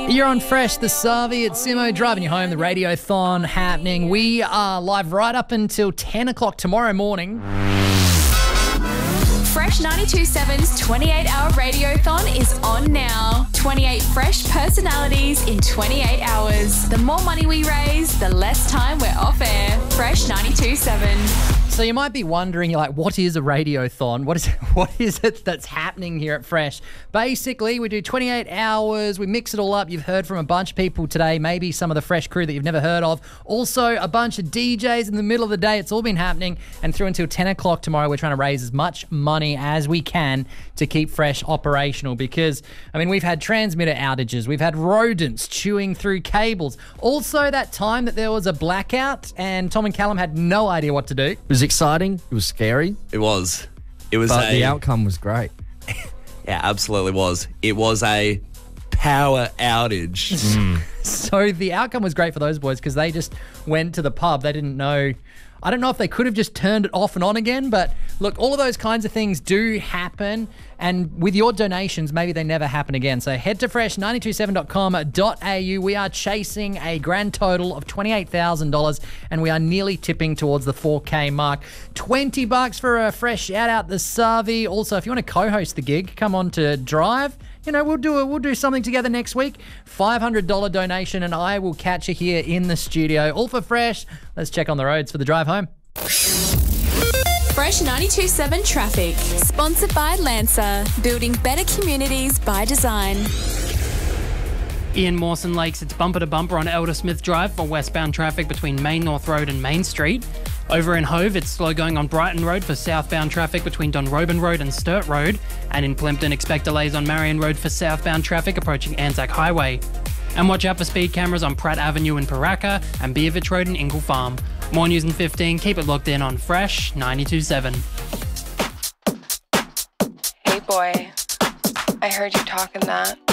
You're on Fresh, the Savi. It's Simo driving you home. The Radiothon happening. We are live right up until 10 o'clock tomorrow morning. Fresh 92.7's 28-hour Radiothon is on now. 28 fresh personalities in 28 hours. The more money we raise, the less time we're off air. Fresh 92.7. So you might be wondering, you're like, what is a Radiothon? What is it that's happening here at Fresh? Basically, we do 28 hours. We mix it all up. You've heard from a bunch of people today, maybe some of the Fresh crew that you've never heard of. Also, a bunch of DJs in the middle of the day. It's all been happening. And through until 10 o'clock tomorrow, we're trying to raise as much money as we can to keep Fresh operational because, I mean, we've had transmitter outages. We've had rodents chewing through cables. Also, that time that there was a blackout and Tom and Callum had no idea what to do. It was exciting. It was scary. It was. But the outcome was great. Yeah, absolutely was. It was a power outage. So the outcome was great for those boys because they just went to the pub. They didn't know. I don't know if they could have just turned it off and on again, but look, all of those kinds of things do happen. And with your donations, maybe they never happen again. So head to fresh927.com.au. We are chasing a grand total of $28,000 and we are nearly tipping towards the 4K mark. $20 for a fresh shout out the Savi. Also, if you want to co-host the gig, come on to Drive. You know, we'll do something together next week. $500 donation and I will catch you here in the studio. All for Fresh. Let's check on the roads for the drive home. Fresh 92.7 traffic. Sponsored by Lancer. Building better communities by design. Ian Mawson Lakes, it's bumper to bumper on Elder Smith Drive for westbound traffic between Main North Road and Main Street. Over in Hove, it's slow going on Brighton Road for southbound traffic between Donrobin Road and Sturt Road. And in Plympton, expect delays on Marion Road for southbound traffic approaching Anzac Highway. And watch out for speed cameras on Pratt Avenue in Paraka and Beervich Road in Ingle Farm. More news in 15. Keep it locked in on Fresh 92.7. Hey boy, I heard you talking that.